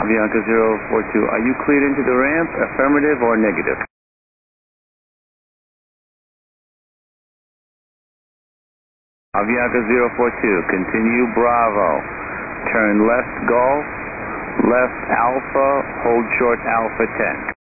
Avianca 042, are you cleared into the ramp, affirmative or negative? Avianca 042, continue Bravo, turn left Golf, left Alpha, hold short Alpha 10.